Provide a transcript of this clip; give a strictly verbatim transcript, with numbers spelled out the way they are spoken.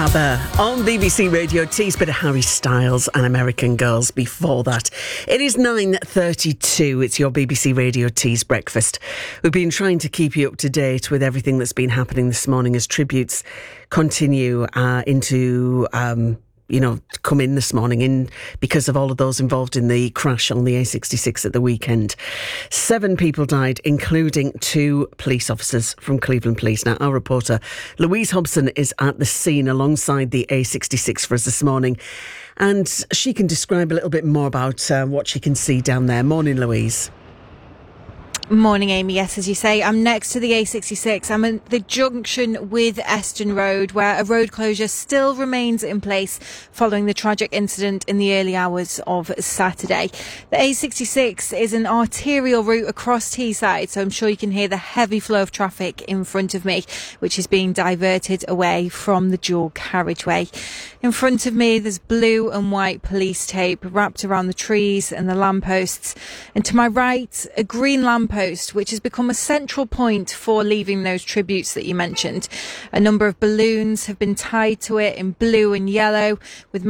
ABBA on B B C Radio Tees, bit of Harry Styles and American Girls before that. It is nine thirty-two. It's your B B C Radio Tees breakfast. We've been trying to keep you up to date with everything that's been happening this morning as tributes continue uh, into... Um, you know, come in this morning in because of all of those involved in the crash on the A sixty-six at the weekend. Seven people died, including two police officers from Cleveland Police. Now, our reporter Louise Hobson is at the scene alongside the A sixty-six for us this morning, and she can describe a little bit more about uh, what she can see down there. Morning, Louise. Morning, Amy. Yes, as you say, I'm next to the A sixty-six. I'm at the junction with Eston Road, where a road closure still remains in place following the tragic incident in the early hours of Saturday. The A sixty-six is an arterial route across Teesside, so I'm sure you can hear the heavy flow of traffic in front of me, which is being diverted away from the dual carriageway. In front of me, there's blue and white police tape wrapped around the trees and the lampposts. And to my right, a green lamppost which has become a central point for leaving those tributes that you mentioned. A number of balloons have been tied to it in blue and yellow, with